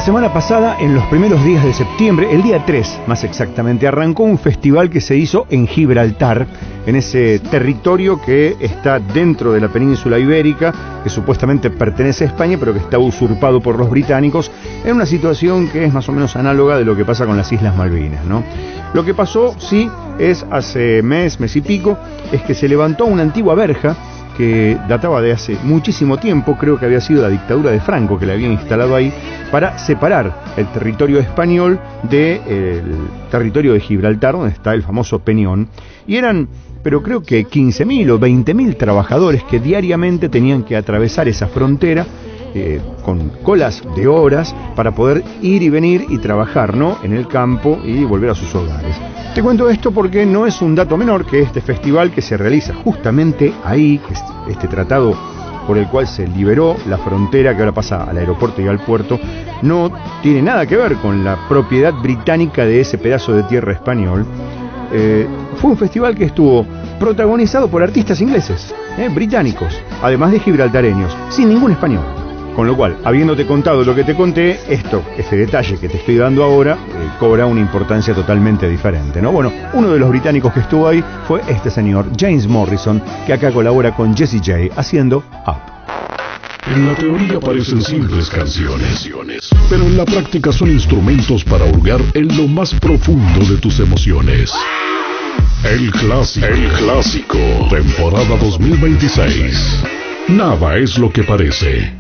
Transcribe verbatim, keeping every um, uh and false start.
semana pasada, en los primeros días de septiembre, el día tres más exactamente, arrancó un festival que se hizo en Gibraltar, en ese territorio que está dentro de la península ibérica, que supuestamente pertenece a España, pero que está usurpado por los británicos, en una situación que es más o menos análoga de lo que pasa con las Islas Malvinas, ¿no? Lo que pasó, sí, es hace mes, mes y pico, es que se levantó una antigua verja que databa de hace muchísimo tiempo, creo que había sido la dictadura de Franco que la había instalado ahí, para separar el territorio español del territorio de Gibraltar, donde está el famoso Peñón, y eran, pero creo que quince mil o veinte mil trabajadores que diariamente tenían que atravesar esa frontera eh, con colas de horas para poder ir y venir y trabajar, ¿no?, en el campo y volver a sus hogares. Te cuento esto porque no es un dato menor que este festival, que se realiza justamente ahí, que es este tratado por el cual se liberó la frontera que ahora pasa al aeropuerto y al puerto, no tiene nada que ver con la propiedad británica de ese pedazo de tierra español. Eh, fue un festival que estuvo protagonizado por artistas ingleses, eh, británicos, además de gibraltareños, sin ningún español. Con lo cual, habiéndote contado lo que te conté, esto, este detalle que te estoy dando ahora, eh, cobra una importancia totalmente diferente, ¿no? Bueno, uno de los británicos que estuvo ahí fue este señor, James Morrison, que acá colabora con Jessie J haciendo Up. En la teoría parecen simples canciones, pero en la práctica son instrumentos para hurgar en lo más profundo de tus emociones. El clásico, el clásico, temporada dos mil veintiséis. Nada es lo que parece.